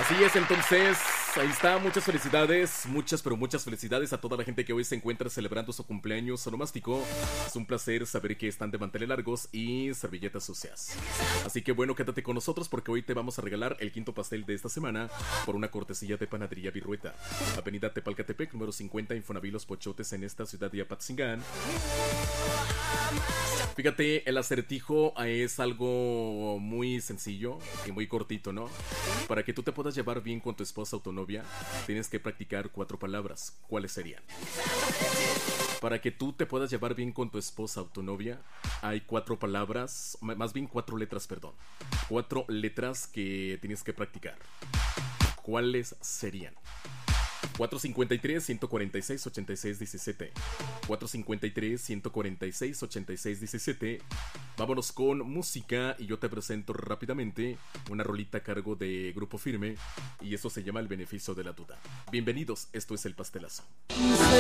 Así es, entonces, ahí está, muchas felicidades, muchas, pero muchas felicidades a toda la gente que hoy se encuentra celebrando su cumpleaños onomástico. Es un placer saber que están de manteles largos y servilletas sucias. Así que bueno, quédate con nosotros porque hoy te vamos a regalar el quinto pastel de esta semana por una cortesía de Panadería Virrueta. Avenida Tepalcatepec, número 50, Infonavit Los Pochotes, en esta ciudad de Apatzingán. Fíjate, el acertijo es algo muy sencillo y muy cortito, ¿no? Para que tú te puedas llevar bien con tu esposa o tu novia, tienes que practicar 4 palabras. ¿Cuáles serían? Para que tú te puedas llevar bien con tu esposa o tu novia, hay 4 palabras, más bien 4 letras, perdón. 4 letras que tienes que practicar. ¿Cuáles serían? 453-146-8617. 453-146-8617. Vámonos con música y yo te presento rápidamente una rolita a cargo de Grupo Firme y eso se llama El Beneficio de la Duda. Bienvenidos, esto es El Pastelazo.